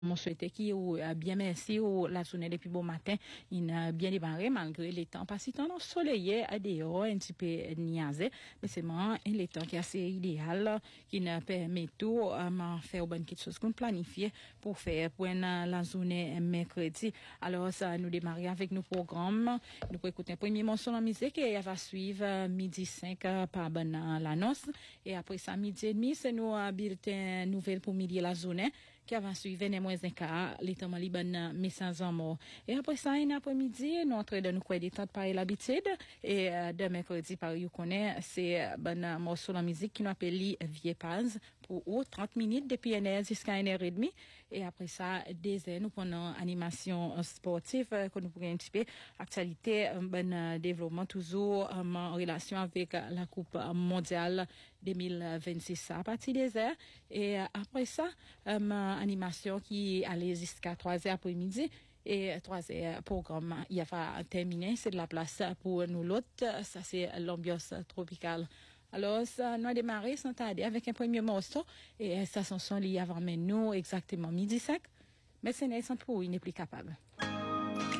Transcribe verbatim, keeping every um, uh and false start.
Mon souhaité qui a bien merci ou la journée depuis bon matin, il a bien démarré malgré les temps parce que ensoleillé à dehors un petit peu niaisé, mais c'est vraiment les temps qui est assez idéal qui nous permet tout um, faire bonne quelque chose qu'on planifie pour faire pour la journée mercredi. Alors ça nous démarrer avec nos programmes, nous pouvons écouter un premier morceau de musique et elle va suivre midi cinq par bonne l'annonce et après ça midi et demi c'est nos bulletin nouvelle pour midi la journée qui va suivre les moins un quart, les temps liban message en mort. Et après ça, un après-midi, nous entrons dans nous quoi des temps de parler l'habitude. Et euh, de mercredi, par vous connaît, c'est euh, ben morceau de musique qui nous appelle Vieux Paz pour oh, trente minutes depuis une heure jusqu'à une heure et demie. Et après ça, des heures, nous prenons animation sportive euh, que nous pourrions un petit peu actualité, euh, ben euh, développement toujours euh, en relation avec euh, la Coupe mondiale deux mille vingt-six à partir des heures. Et euh, après ça, euh, animation qui allait jusqu'à trois heures après-midi et trois heures programme il va terminer, c'est de la place pour nous l'autre, ça c'est l'ambiance tropicale. Alors ça nous a démarré sans tarder avec un premier morceau et ça s'en sont liés avant mais nous exactement midi cinq, mais ce n'est sans pour il n'est plus capable.